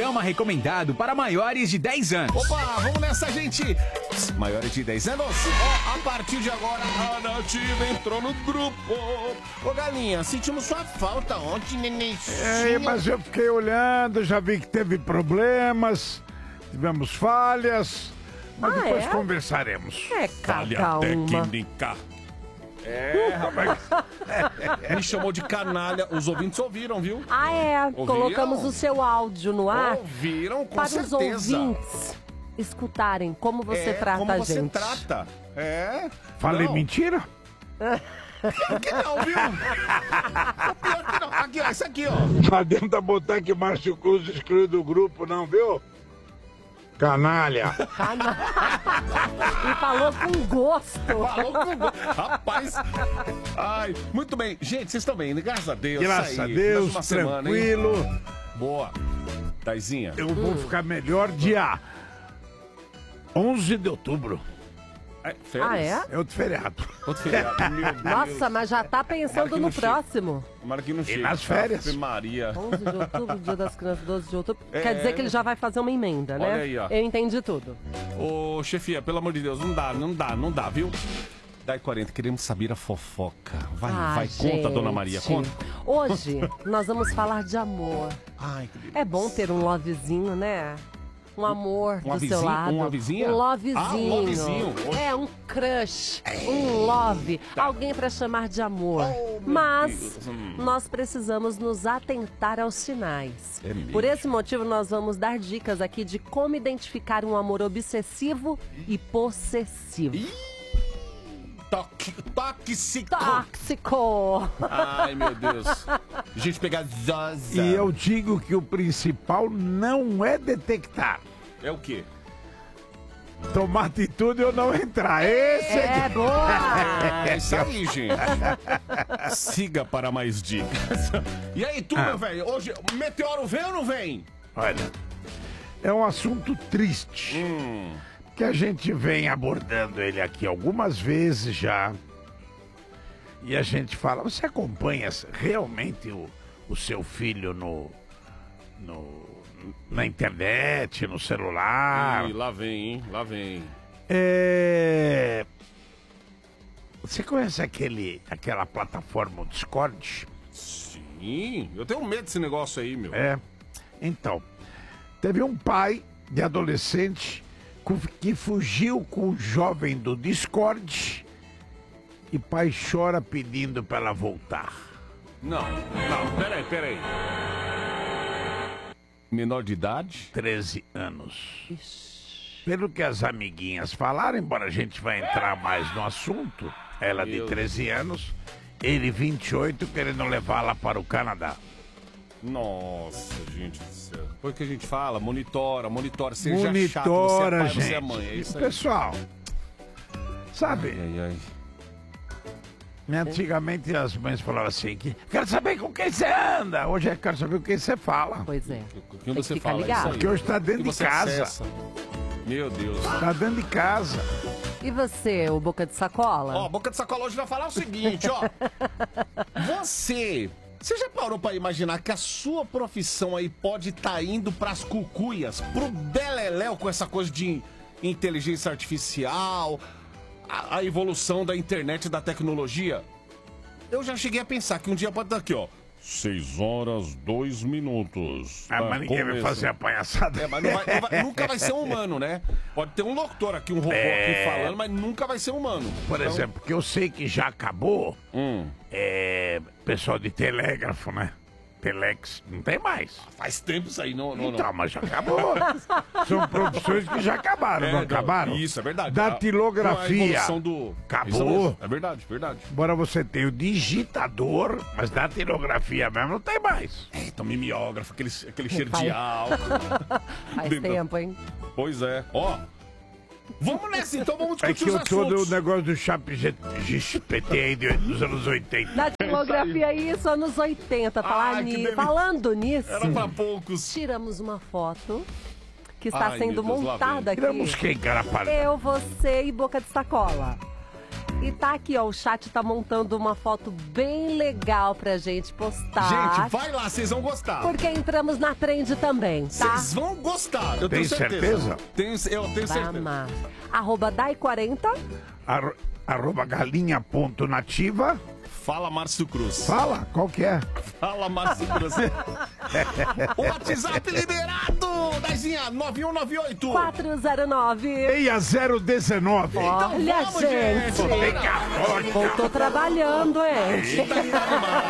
programa recomendado para maiores de 10 anos. Opa, vamos nessa, gente. Maiores de 10 anos? Ó, a partir de agora, a Nativa entrou no grupo. Ô, Galinha, sentimos sua falta ontem, nenenzinha. Mas eu fiquei olhando, já vi que teve problemas, tivemos falhas, mas depois conversaremos. É, cada uma. Rapaz. Me chamou de canalha. Os ouvintes ouviram, viu? Ouviram? Colocamos o seu áudio no ar. Ouviram, com para certeza. os ouvintes escutarem como você trata a gente. Como você trata. Falei Não. mentira? Pior que não, viu? Pior que não. Aqui, ó, isso aqui, ó. Não adianta botar que Márcio Cruz excluiu do grupo, não, viu? Canalha. E falou com gosto. Falou com gosto. Rapaz. Ai, muito bem. Gente, vocês estão bem, né? Graças a Deus. Graças a Mais Deus, uma semana, hein? tranquilo. Boa. Taizinha. Eu vou ficar melhor dia 11 de outubro. Férias? É outro feriado. Outro feriado. Meu Deus. Nossa, mas já tá pensando no próximo. Tomara que não chegue. nas férias. Ave Maria. 11 de outubro, Dia das Crianças, 12 de outubro. Quer dizer que ele já vai fazer uma emenda, né? Olha aí, ó. Eu entendi tudo. Ô, chefia, pelo amor de Deus, não dá, viu? 10h40, queremos saber a fofoca. Vai, conta, Dona Maria, conta. Hoje nós vamos falar de amor. Ai, que delícia. É bom ter um lovezinho, né? Um amor do seu lado. Uma vizinha? Um lovezinho. Ah, um lovezinho. É, um crush, um love. Alguém pra chamar de amor. Mas nós precisamos nos atentar aos sinais. Por esse motivo, nós vamos dar dicas aqui de como identificar um amor obsessivo e possessivo. Tóxico. Tóxico. Ai, meu Deus. Gente pegajosa. E eu digo que o principal não é detectar. É o quê? Tomar atitude ou não entrar. Esse É boa. É isso aí, gente. Siga para mais dicas. E aí, tu, meu velho? Hoje, o meteoro vem ou não vem? Olha, é um assunto triste. Que a gente vem abordando ele aqui algumas vezes já. E a gente fala, você acompanha realmente o seu filho na internet, no celular? Ih, lá vem, hein? Lá vem. Você conhece aquela plataforma, o Discord? Sim, eu tenho medo desse negócio aí, meu. Então, teve um pai de adolescente que fugiu com o jovem do Discord e pai chora pedindo para ela voltar. Não, peraí. Menor de idade? 13 anos. Pelo que as amiguinhas falaram, embora a gente vai entrar mais no assunto, ela de 13 anos, ele 28, querendo levá-la para o Canadá. Nossa, gente do céu. Foi o que a gente fala, monitora. Seja Monitora, chato, você é pai, gente. você é mãe, é isso aí. Pessoal, sabe, Ai. antigamente as mães falavam assim, quero saber com quem você anda. Hoje é quero saber com quem você fala. Pois é. Quem você ficar fala ligado. isso aí? Porque hoje está dentro de você casa. acessa. Meu Deus. Está dentro de casa. E você, o Boca de Sacola? Ó, Boca de Sacola hoje vai falar o seguinte, ó. Você já parou pra imaginar que a sua profissão aí pode estar indo pras cucuias, pro beleléu com essa coisa de inteligência artificial, a evolução da internet e da tecnologia? Eu já cheguei a pensar que um dia pode estar aqui, ó. 6h02. Mas ninguém vai fazer a palhaçada. Mas nunca vai ser um humano, né? Pode ter um locutor aqui, um robô aqui falando, mas nunca vai ser humano. Por exemplo, que eu sei que já acabou, pessoal de telégrafo, né? Telex, não tem mais. Faz tempo isso aí, não. Então, mas já acabou. São profissões que já acabaram, não acabaram? Isso, é verdade. Datilografia. A evolução do... Acabou. É verdade. Embora você tenha o digitador, mas datilografia mesmo não tem mais. Então, mimeógrafo, aquele cheiro de álcool. Faz tempo, hein? Pois é. Ó, vamos nessa, então vamos É discutir que os eu tô no assuntos. negócio do GPT aí dos anos 80. Datilografia, isso, anos 80. Falando nisso, Era pra poucos. tiramos uma foto que está Ai, sendo meu Deus, lá montada aqui. Tiramos quem, cara? Eu, você e Boca de Sacola. E tá aqui, ó, o chat tá montando uma foto bem legal pra gente postar. Gente, vai lá, vocês vão gostar. Porque entramos na trend também, tá? Vocês vão gostar, eu Tem tenho certeza. Eu tenho Vai certeza. amar. @Dai40. Arroba galinha.nativa. Fala, Márcio Cruz. Fala, qual que é? Fala, Márcio Cruz. O WhatsApp liberado! Dazinha, 9198. 409. 6019. Olha, vamos, gente. gente. Voltou trabalhando, hein? Eita, caramba.